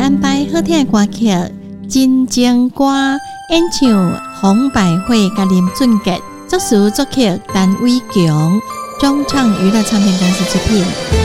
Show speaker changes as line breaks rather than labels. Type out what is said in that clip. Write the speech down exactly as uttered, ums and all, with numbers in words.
安排好听的歌曲，真情歌演唱洪百惠甲林俊杰，作词作曲陈伟强，中唱娱乐唱片公司出品。